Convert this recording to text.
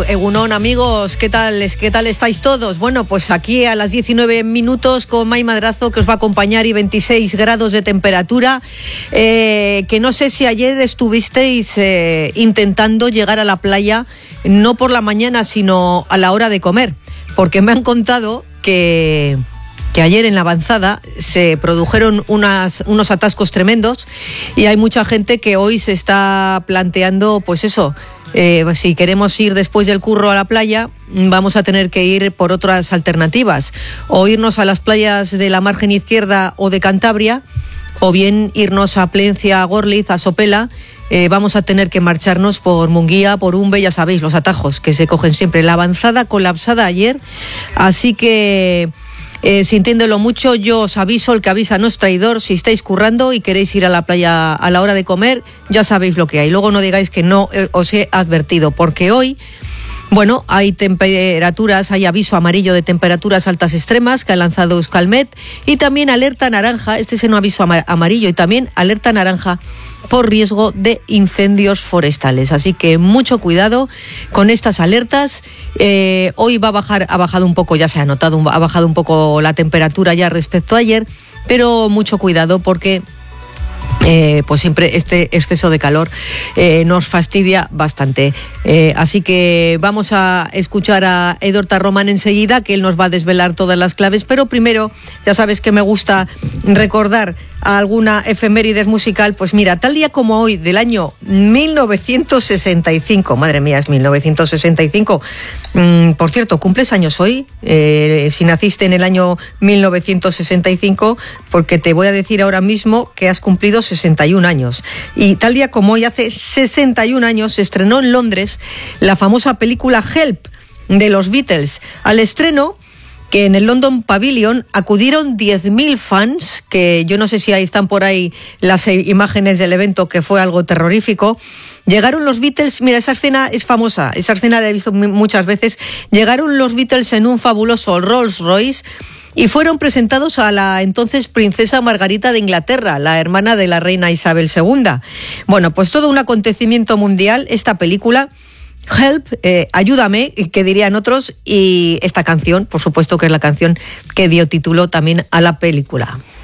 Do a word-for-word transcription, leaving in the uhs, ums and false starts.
Egunon, amigos, ¿qué tal, ¿qué tal estáis todos? Bueno, pues aquí a las diecinueve minutos con Mai Madrazo, que os va a acompañar, y veintiséis grados de temperatura, eh, que no sé si ayer estuvisteis eh, intentando llegar a la playa, no por la mañana, sino a la hora de comer, porque me han contado que... que ayer en la avanzada se produjeron unas, unos atascos tremendos y hay mucha gente que hoy se está planteando, pues eso, eh, si queremos ir después del curro a la playa, vamos a tener que ir por otras alternativas, o irnos a las playas de la margen izquierda o de Cantabria, o bien irnos a Plencia, a Gorliz, a Sopela. Eh, vamos a tener que marcharnos por Munguía, por Umbe, ya sabéis, los atajos que se cogen siempre. La avanzada colapsada ayer, así que... Eh, sintiéndolo mucho, yo os aviso, el que avisa no es traidor. Si estáis currando y queréis ir a la playa a la hora de comer, ya sabéis lo que hay. Luego no digáis que no eh, os he advertido, porque hoy, bueno, hay temperaturas, hay aviso amarillo de temperaturas altas extremas que ha lanzado Euskalmet, y también alerta naranja, este es un aviso amarillo, y también alerta naranja por riesgo de incendios forestales. Así que mucho cuidado con estas alertas. Eh, hoy va a bajar, ha bajado un poco, ya se ha notado, ha bajado un poco la temperatura ya respecto a ayer, pero mucho cuidado porque Eh, pues siempre este exceso de calor eh, nos fastidia bastante. Eh, así que vamos a escuchar a Edorta Román enseguida, que él nos va a desvelar todas las claves, pero primero, ya sabes que me gusta recordar alguna efemérides musical. Pues mira, tal día como hoy del año mil novecientos sesenta y cinco, madre mía, es mil novecientos sesenta y cinco, mm, por cierto, ¿cumples años hoy? Eh, si naciste en el año mil novecientos sesenta y cinco, porque te voy a decir ahora mismo que has cumplido sesenta y un años. Y tal día como hoy, hace sesenta y un años, se estrenó en Londres la famosa película Help de los Beatles. Al estreno, que en el London Pavilion acudieron diez mil fans, que yo no sé si ahí están por ahí las imágenes del evento, que fue algo terrorífico. Llegaron los Beatles, mira, esa escena es famosa, esa escena la he visto muchas veces. Llegaron los Beatles en un fabuloso Rolls Royce y fueron presentados a la entonces princesa Margarita de Inglaterra, la hermana de la reina Isabel segunda. Bueno, pues todo un acontecimiento mundial esta película. Help, eh, ayúdame, que dirían otros, y esta canción, por supuesto que es la canción que dio título también a la película.